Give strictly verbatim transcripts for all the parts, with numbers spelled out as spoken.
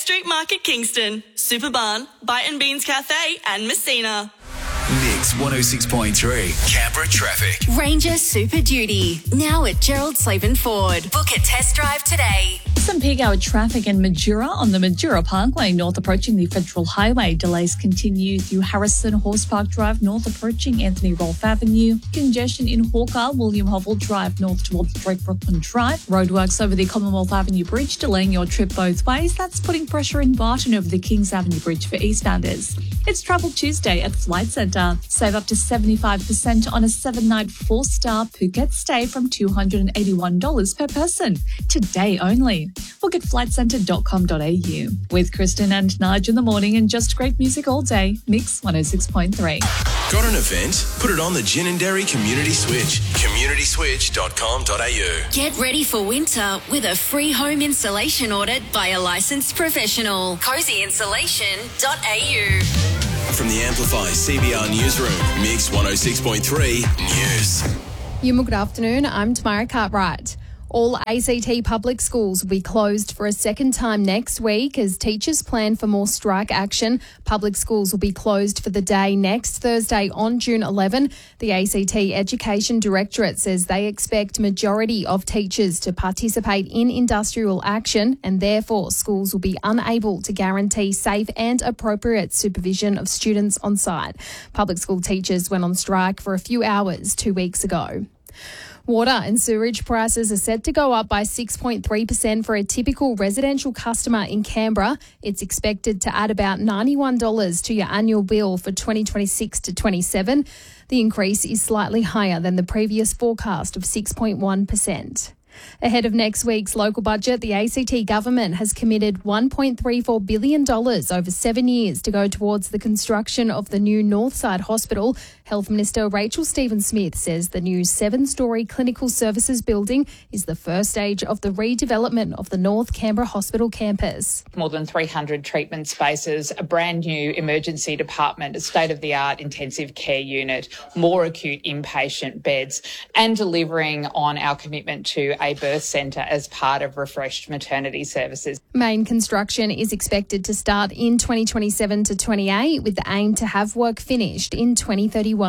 Street Market Kingston, Superbarn, Bite and Beans Cafe and Messina. Mix one oh six point three, Canberra traffic. Ranger Super Duty, now at Gerald Slaven Ford. Book a test drive today. Some peak hour traffic in Majura on the Majura Parkway, north approaching the Federal Highway. Delays continue through Harrison Horse Park Drive, north approaching Anthony Rolfe Avenue. Congestion in Hawker, William Hovell Drive, north towards Drake Brooklyn Drive. Roadworks over the Commonwealth Avenue Bridge, delaying your trip both ways. That's putting pressure in Barton over the Kings Avenue Bridge for eastbounders. It's Travel Tuesday at Flight Centre. Save up to seventy-five percent on a seven-night four-star Phuket stay from two hundred eighty-one dollars per person. Today only. Book at flight centre dot com dot a u. With Kristen and Nige in the morning and just great music all day. Mix one oh six point three. Got an event? Put it on the Gin and Dairy Community Switch. community switch dot com dot a u. Get ready for winter with a free home installation audit by a licensed professional. cozy insulation dot a u. From the Amplify C B R Newsroom, Mix one oh six point three News. Yuma, good afternoon. I'm Tamara Cartwright. All A C T public schools will be closed for a second time next week as teachers plan for more strike action. Public schools will be closed for the day next Thursday on June eleventh. The A C T Education Directorate says they expect majority of teachers to participate in industrial action and therefore schools will be unable to guarantee safe and appropriate supervision of students on site. Public school teachers went on strike for a few hours two weeks ago. Water and sewerage prices are set to go up by six point three percent for a typical residential customer in Canberra. It's expected to add about ninety-one dollars to your annual bill for twenty twenty-six to twenty-seven. The increase is slightly higher than the previous forecast of six point one percent. Ahead of next week's local budget, the A C T government has committed one point three four billion dollars over seven years to go towards the construction of the new Northside Hospital. Health Minister Rachel Stephen-Smith says the new seven-storey clinical services building is the first stage of the redevelopment of the North Canberra Hospital campus. More than three hundred treatment spaces, a brand new emergency department, a state-of-the-art intensive care unit, more acute inpatient beds, and delivering on our commitment to a birth centre as part of refreshed maternity services. Main construction is expected to start in twenty twenty-seven to twenty-eight with the aim to have work finished in twenty thirty-one.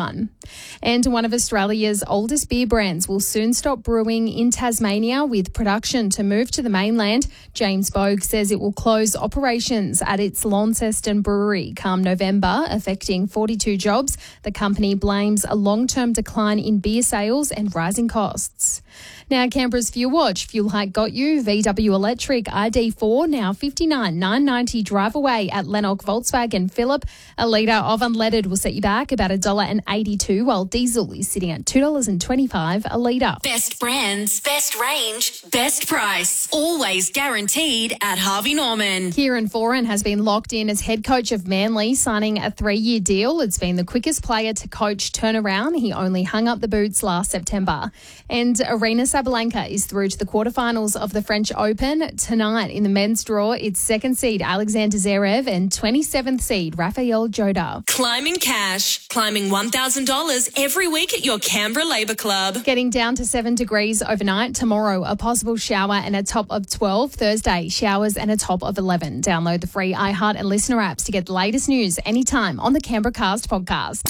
And one of Australia's oldest beer brands will soon stop brewing in Tasmania with production to move to the mainland. James Bogue says it will close operations at its Launceston brewery come November, affecting forty-two jobs. The company blames a long-term decline in beer sales and rising costs. Now, Canberra's Fuel Watch. Fuel hike got you. V W Electric I D four now fifty-nine nine ninety drive away at Lennox Volkswagen Phillip. A litre of unleaded will set you back about one dollar eighty-two, while diesel is sitting at two dollars twenty-five a litre. Best brands, best range, best price. Always guaranteed at Harvey Norman. Kieran Foran has been locked in as head coach of Manly, signing a three-year deal. It's been the quickest player to coach turnaround. He only hung up the boots last September. And Arena Sabalenka is through to the quarterfinals of the French Open. Tonight in the men's draw, it's second seed Alexander Zverev and twenty-seventh seed Rafael Jodar. Climbing cash, climbing one thousand dollars every week at your Canberra Labour Club. Getting down to seven degrees overnight. Tomorrow, a possible shower and a top of twelve. Thursday, showers and a top of eleven. Download the free iHeart and Listener apps to get the latest news anytime on the Canberra Cast podcast.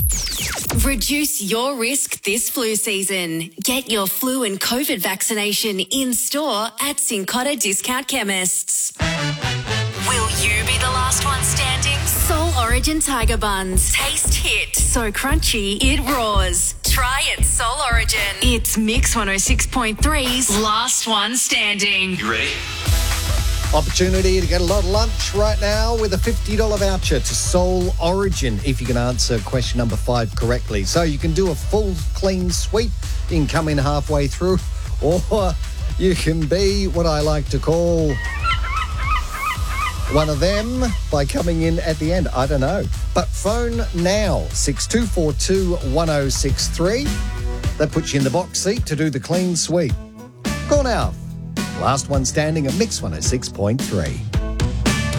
Reduce your risk this flu season. Get your flu and COVID vaccination in store at Cincotta Discount Chemists. Will you be the last one standing? Soul Origin Tiger Buns. Taste hit. So crunchy, it roars. Try it, Soul Origin. It's Mix one oh six point three's Last One Standing. You ready? Opportunity to get a lot of lunch right now with a fifty dollars voucher to Soul Origin if you can answer question number five correctly. So you can do a full clean sweep, you can come in halfway through, or you can be what I like to call one of them by coming in at the end. I don't know. But phone now, six two four two, one oh six three. That puts you in the box seat to do the clean sweep. Call now. Last one standing at Mix one oh six point three.